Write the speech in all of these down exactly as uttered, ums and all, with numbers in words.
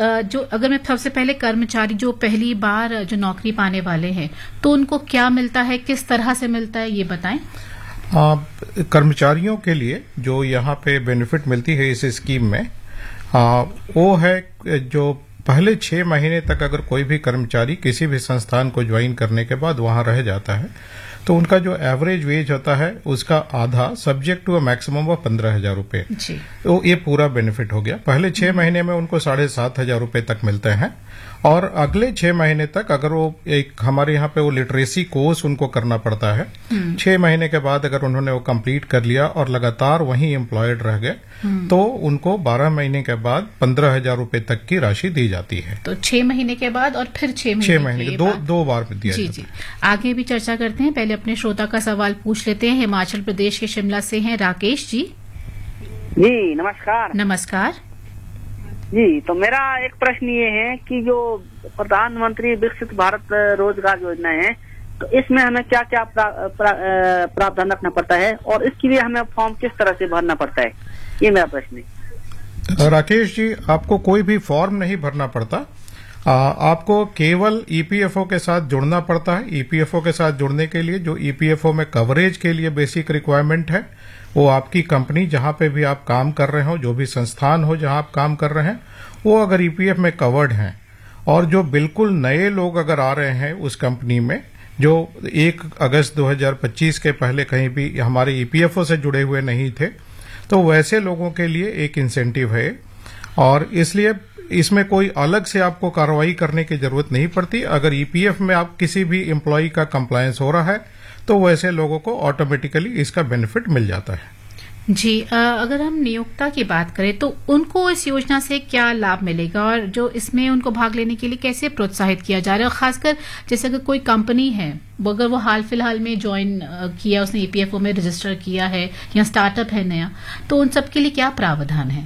जो अगर मैं सबसे पहले कर्मचारी जो पहली बार जो नौकरी पाने वाले हैं तो उनको क्या मिलता है, किस तरह से मिलता है, ये बताएं। आ, कर्मचारियों के लिए जो यहाँ पे बेनिफिट मिलती है इस स्कीम में, आ, वो है जो पहले छह महीने तक अगर कोई भी कर्मचारी किसी भी संस्थान को ज्वाइन करने के बाद वहां रह जाता है तो उनका जो एवरेज वेज होता है उसका आधा सब्जेक्ट टू मैक्सिमम ऑफ पंद्रह हजार रूपये, तो ये पूरा बेनिफिट हो गया। पहले छह महीने में उनको साढ़े सात हजार रूपये तक मिलते हैं और अगले छह महीने तक अगर वो एक हमारे यहाँ पे वो लिटरेसी कोर्स उनको करना पड़ता है, छह महीने के बाद अगर उन्होंने वो कंप्लीट कर लिया और लगातार वहीं एम्प्लॉयड रह गए तो उनको बारह महीने के बाद पंद्रह हजार रूपये तक की राशि दी जाती है। तो छह महीने के बाद और फिर छह महीने छह महीने के दो दो बार में दिया जी जाता है। जी आगे भी चर्चा करते हैं, पहले अपने श्रोता का सवाल पूछ लेते हैं। हिमाचल प्रदेश के शिमला से हैं राकेश जी। जी नमस्कार। नमस्कार जी, तो मेरा एक प्रश्न ये है कि जो प्रधानमंत्री विकसित भारत रोजगार योजना है तो इसमें हमें क्या क्या प्रा, प्रा, प्रावधान रखना पड़ता है और इसके लिए हमें फॉर्म किस तरह से भरना पड़ता है, ये मेरा प्रश्न है। राकेश जी, आपको कोई भी फॉर्म नहीं भरना पड़ता, आ, आपको केवल ईपीएफओ के साथ जुड़ना पड़ता है। ईपीएफओ के साथ जुड़ने के लिए जो ईपीएफओ में कवरेज के लिए बेसिक रिक्वायरमेंट है वो आपकी कंपनी जहां पे भी आप काम कर रहे हो, जो भी संस्थान हो जहां आप काम कर रहे हैं, वो अगर ईपीएफ में कवर्ड हैं और जो बिल्कुल नए लोग अगर आ रहे हैं उस कंपनी में जो एक अगस्त दो हजार पच्चीस के पहले कहीं भी हमारे ईपीएफओ से जुड़े हुए नहीं थे, तो वैसे लोगों के लिए एक इंसेंटिव है और इसलिए इसमें कोई अलग से आपको कार्रवाई करने की जरूरत नहीं पड़ती। अगर ईपीएफ में आप किसी भी एम्प्लॉय का कंप्लायंस हो रहा है तो वैसे लोगों को ऑटोमेटिकली इसका बेनिफिट मिल जाता है। जी, अगर हम नियोक्ता की बात करें तो उनको इस योजना से क्या लाभ मिलेगा और जो इसमें उनको भाग लेने के लिए कैसे प्रोत्साहित किया जा रहा है, खासकर जैसे अगर कोई कंपनी है अगर वो हाल फिलहाल में ज्वाइन किया, उसने ईपीएफओ में रजिस्टर किया है या स्टार्टअप है नया, तो उन सब के लिए क्या प्रावधान है?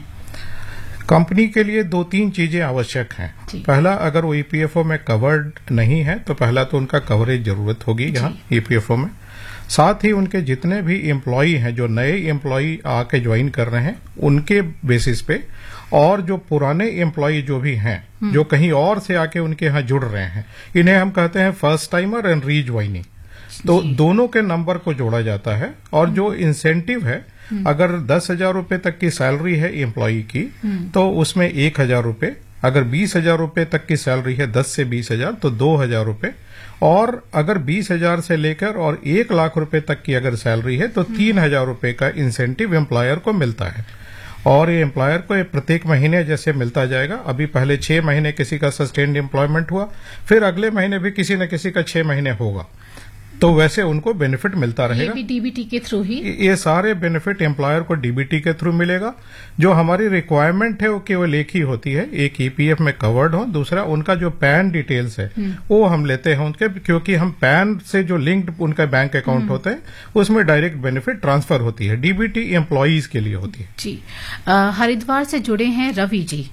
कंपनी के लिए दो तीन चीजें आवश्यक हैं। पहला, अगर वो ईपीएफओ में कवर्ड नहीं है तो पहला तो उनका कवरेज जरूरत होगी यहाँ ईपीएफओ में। साथ ही उनके जितने भी एम्प्लॉई हैं, जो नए एम्प्लॉई आके ज्वाइन कर रहे हैं, उनके बेसिस पे और जो पुराने एम्प्लॉई जो भी हैं जो कहीं और से आके उनके यहाँ जुड़ रहे हैं, इन्हें हम कहते हैं फर्स्ट टाइमर एंड रीज्वाइनिंग, तो दोनों के नंबर को जोड़ा जाता है। और जो इंसेंटिव है, अगर दस हजार रूपये तक की सैलरी है एम्प्लॉई की तो उसमें एक हजार रूपये, अगर बीस हजार रूपये तक की सैलरी है दस से बीस हजार तो दो हजार रूपये, और अगर बीस हजार से लेकर और एक लाख रुपए तक की अगर सैलरी है तो तीन हजार रूपये का इंसेंटिव एम्प्लॉयर को मिलता है। और ये एम्प्लॉयर को प्रत्येक महीने जैसे मिलता जाएगा। अभी पहले छह महीने किसी का सस्टेन्ड एम्प्लॉयमेंट हुआ, फिर अगले महीने भी किसी न किसी का छह महीने होगा, तो वैसे उनको बेनिफिट मिलता रहेगा। ये भी डीबीटी के थ्रू ही, ये सारे बेनिफिट एम्प्लॉयर को डीबीटी के थ्रू मिलेगा। जो हमारी रिक्वायरमेंट है वो केवल एक ही होती है, एक ईपीएफ में कवर्ड हो, दूसरा उनका जो पैन डिटेल्स है वो हम लेते हैं उनके, क्योंकि हम पैन से जो लिंक्ड उनका बैंक अकाउंट होता है उसमें डायरेक्ट बेनिफिट ट्रांसफर होती है। डीबीटी एम्प्लॉयज के लिए होती है। जी, हरिद्वार से जुड़े हैं रवि जी।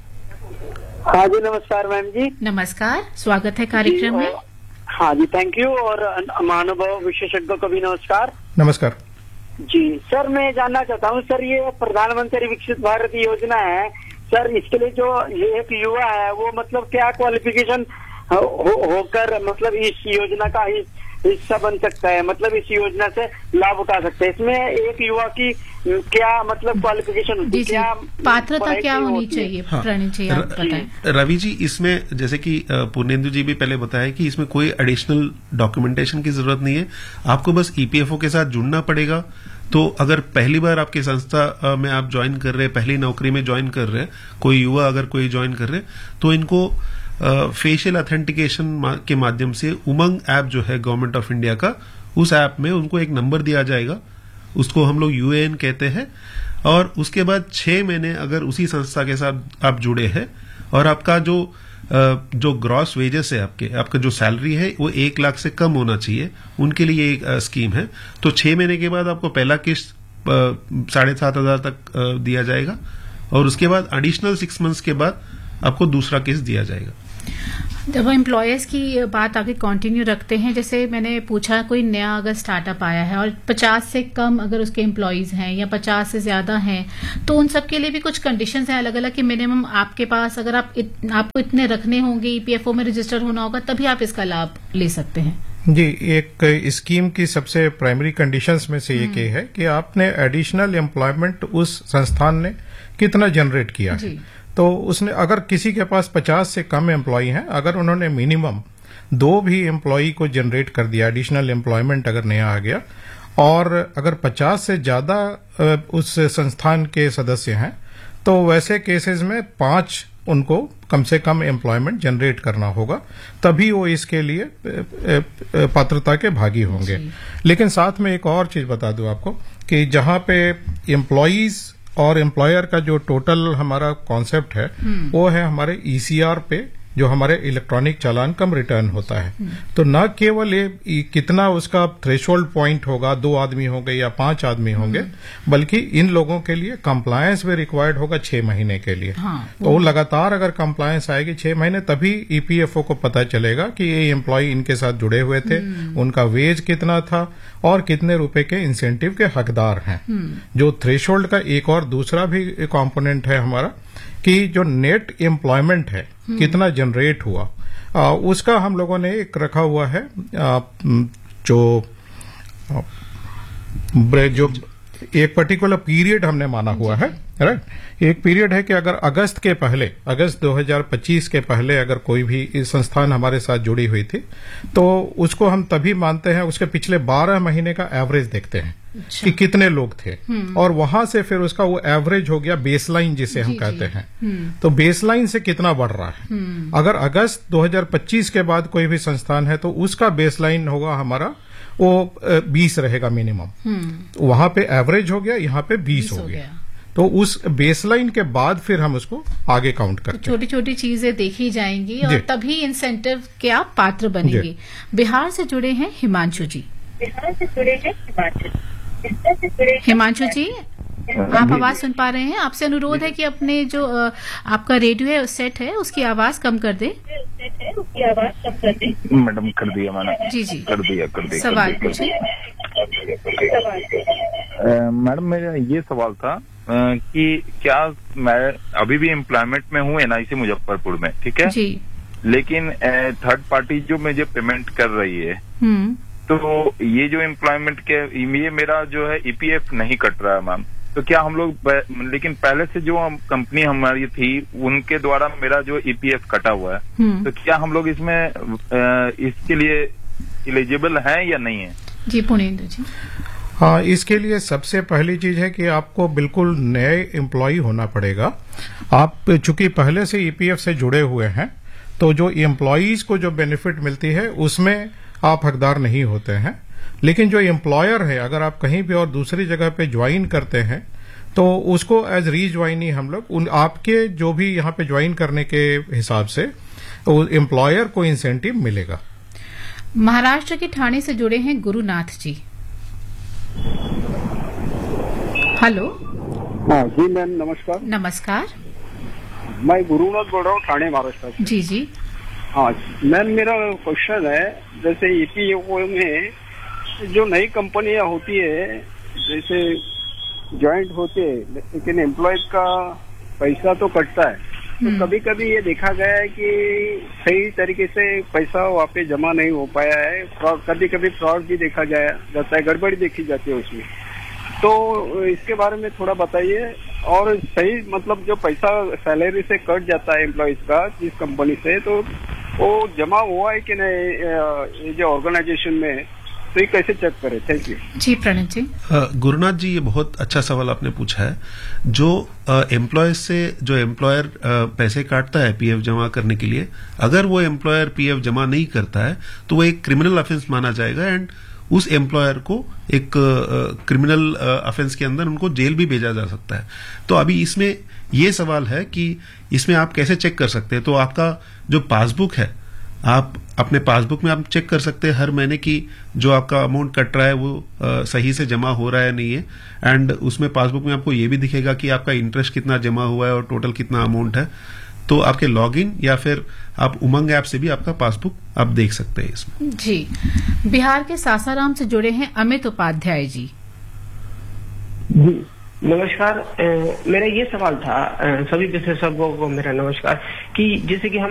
हाँ जी, नमस्कार मैम जी। नमस्कार, स्वागत है कार्यक्रम में। हाँ जी, थैंक यू। और महानुभाव विशेषज्ञों को भी नमस्कार। नमस्कार जी सर, मैं जानना चाहता हूँ सर, ये प्रधानमंत्री विकसित भारत योजना है सर, इसके लिए जो ये एक युवा है वो मतलब क्या क्वालिफिकेशन हो, होकर मतलब इस योजना का हिस्सा बन सकता है, मतलब इस योजना से लाभ उठा सकते हैं? इसमें एक युवा की क्या मतलब क्वालिफिकेशन, क्या पात्रता क्या होनी चाहिए? हाँ, चाहिए रवि जी, इसमें जैसे कि पूर्णेंदु जी भी पहले बताया कि इसमें कोई एडिशनल डॉक्यूमेंटेशन की जरूरत नहीं है, आपको बस ईपीएफओ के साथ जुड़ना पड़ेगा। तो अगर पहली बार आपकी संस्था में आप ज्वाइन कर रहे हैं, पहली नौकरी में ज्वाइन कर रहे हैं, कोई युवा अगर कोई ज्वाइन कर रहे हैं, तो इनको फेशियल ऑथेंटिकेशन के माध्यम से उमंग ऐप जो है गवर्नमेंट ऑफ इंडिया का, उस ऐप में उनको एक नंबर दिया जाएगा, उसको हम लोग यूएएन कहते हैं। और उसके बाद छह महीने अगर उसी संस्था के साथ आप जुड़े हैं और आपका जो जो ग्रॉस वेजेस है, आपके आपका जो सैलरी है वो एक लाख से कम होना चाहिए, उनके लिए एक स्कीम है। तो छह महीने के बाद आपको पहला किस्त साढ़े सात हजार तक दिया जाएगा और उसके बाद एडिशनल सिक्स मंथ्स के बाद आपको दूसरा किस्त दिया जाएगा। जब एम्प्लॉयर्स की बात आगे कंटिन्यू रखते हैं, जैसे मैंने पूछा कोई नया अगर स्टार्टअप आया है और पचास से कम अगर उसके एम्प्लॉयज हैं या पचास से ज्यादा हैं, तो उन सब के लिए भी कुछ कंडीशंस हैं अलग अलग कि मिनिमम आपके पास अगर आप इत, आपको इतने रखने होंगे, ईपीएफओ में रजिस्टर होना होगा, तभी आप इसका लाभ ले सकते हैं। जी, एक स्कीम की सबसे प्राइमरी कंडीशंस में से एक ये है कि आपने एडिशनल एम्प्लॉयमेंट उस संस्थान ने कितना जनरेट किया है। तो उसने अगर किसी के पास पचास से कम एम्प्लॉय हैं, अगर उन्होंने मिनिमम दो भी एम्प्लॉय को जनरेट कर दिया, एडिशनल एम्प्लॉयमेंट अगर नया आ गया, और अगर पचास से ज्यादा उस संस्थान के सदस्य हैं, तो वैसे केसेस में पांच उनको कम से कम एम्प्लॉयमेंट जनरेट करना होगा, तभी वो इसके लिए पात्रता के भागी होंगे। लेकिन साथ में एक और चीज बता दूं आपको कि जहां पे एम्प्लॉयज और एम्प्लॉयर का जो टोटल हमारा कॉन्सेप्ट है वो है हमारे ईसीआर पे, जो हमारे इलेक्ट्रॉनिक चालान कम रिटर्न होता है। तो न केवल ये कितना उसका थ्रेशोल्ड पॉइंट होगा, दो आदमी होंगे या पांच आदमी होंगे, बल्कि इन लोगों के लिए कंप्लायंस भी रिक्वायर्ड होगा छह महीने के लिए। हाँ, तो वो लगातार अगर कंप्लायंस आएगी छह महीने, तभी ईपीएफओ को पता चलेगा कि ये एम्प्लॉय इनके साथ जुड़े हुए थे, उनका वेज कितना था और कितने रुपए के इंसेंटिव के हकदार हैं। जो थ्रेशोल्ड का एक और दूसरा भी कंपोनेंट है हमारा कि जो नेट एम्प्लॉयमेंट है कितना जनरेट हुआ, आ, उसका हम लोगों ने एक रखा हुआ है। आ, जो जो एक पर्टिकुलर पीरियड हमने माना हुआ है, राइट। एक पीरियड है कि अगर अगस्त के पहले, अगस्त दो हज़ार पच्चीस के पहले अगर कोई भी इस संस्थान हमारे साथ जुड़ी हुई थी, तो उसको हम तभी मानते हैं, उसके पिछले बारह महीने का एवरेज देखते हैं। अच्छा। कि कितने लोग थे, और वहां से फिर उसका वो एवरेज हो गया बेसलाइन जिसे हम कहते हैं। तो बेसलाइन से कितना बढ़ रहा है। अगर अगस्त दो हज़ार पच्चीस के बाद कोई भी संस्थान है तो उसका बेसलाइन होगा हमारा वो बीस रहेगा मिनिमम। वहां पे एवरेज हो गया, यहाँ पे बीस हो गया। तो उस बेसलाइन के बाद फिर हम उसको आगे काउंट करते हैं। छोटी छोटी चीजें देखी जाएंगी और तभी इंसेंटिव के आप पात्र बनेंगे। बिहार से जुड़े हैं हिमांशु जी। बिहार से जुड़े हैं हिमांशु हिमांशु जी, आप आवाज सुन पा रहे हैं? आपसे अनुरोध है कि अपने जो आपका रेडियो है सेट है उसकी आवाज कम कर दे। उसकी आवाज कम कर दे। मैडम कर दिया मैंने। जी जी कर दिया कर दिया। सवाल पूछिए। मैडम मेरा ये सवाल था कि क्या मैं अभी भी एम्प्लॉयमेंट में हूँ एनआईसी मुजफ्फरपुर में, ठीक है जी, लेकिन थर्ड पार्टी जो मुझे पेमेंट कर रही है, तो ये जो एम्प्लॉयमेंट के ये मेरा जो है ईपीएफ नहीं कट रहा है मैम। तो क्या हम लोग, लेकिन पहले से जो हम कंपनी हमारी थी उनके द्वारा मेरा जो ईपीएफ कटा हुआ है, तो क्या हम लोग इसमें इसके लिए एलिजिबल हैं या नहीं है? जी पुनेंद्र जी। हाँ, इसके लिए सबसे पहली चीज है कि आपको बिल्कुल नए एम्प्लॉय होना पड़ेगा। आप चूंकि पहले से ईपीएफ से जुड़े हुए हैं, तो जो एम्प्लॉयज को जो बेनिफिट मिलती है उसमें आप हकदार नहीं होते हैं। लेकिन जो एम्प्लॉयर है, अगर आप कहीं भी और दूसरी जगह पे ज्वाइन करते हैं, तो उसको एज रीज्वाइनी हम लोग उन आपके जो भी यहाँ पे ज्वाइन करने के हिसाब से एम्प्लॉयर को इंसेंटिव मिलेगा। महाराष्ट्र के ठाणे से जुड़े हैं गुरुनाथ जी। हेलो। हाँ जी मैम, नमस्कार। नमस्कार, मैं गुरुनाथ बोल रहा हूँ ठाणे महाराष्ट्र से। जी जी। हाँ मैम, मेरा क्वेश्चन है, जैसे ईपीएफओ में जो नई कंपनियां होती है, जैसे ज्वाइंट होते हैं, लेकिन एम्प्लॉय का पैसा तो कटता है, तो कभी कभी ये देखा गया है कि सही तरीके से पैसा वहाँ पे जमा नहीं हो पाया है। फ्रॉड, कभी कभी फ्रॉड भी देखा जाया जाता है, गड़बड़ी देखी जाती है उसमें। तो इसके बारे में थोड़ा बताइए। और सही मतलब जो पैसा सैलरी से कट जाता है एम्प्लॉयज का जिस कंपनी से, तो वो जमा हुआ है कि नहीं ये जो ऑर्गेनाइजेशन में, तो ये कैसे चेक करें? थैंक यू जी। प्रणित जी। गुरुनाथ जी, ये बहुत अच्छा सवाल आपने पूछा है। जो एम्प्लॉय से जो एम्प्लॉयर पैसे काटता है पीएफ जमा करने के लिए, अगर वो एम्प्लॉयर पीएफ जमा नहीं करता है तो वो एक क्रिमिनल ऑफेंस माना जाएगा, एंड उस एम्प्लॉयर को एक क्रिमिनल ऑफेंस के अंदर उनको जेल भी भेजा जा सकता है। तो अभी इसमें ये सवाल है कि इसमें आप कैसे चेक कर सकते हैं। तो आपका जो पासबुक है, आप अपने पासबुक में आप चेक कर सकते हैं हर महीने की जो आपका अमाउंट कट रहा है वो आ, सही से जमा हो रहा है नहीं है। एंड उसमें पासबुक में आपको ये भी दिखेगा कि आपका इंटरेस्ट कितना जमा हुआ है और टोटल कितना अमाउंट है। तो आपके लॉगिन या फिर आप उमंग ऐप से भी आपका पासबुक आप देख सकते हैं इसमें। जी, बिहार के सासाराम से जुड़े हैं अमित उपाध्याय जी। जी नमस्कार। ए, मेरा ये सवाल था, सभी विशेषज्ञों को मेरा नमस्कार, कि जैसे कि हम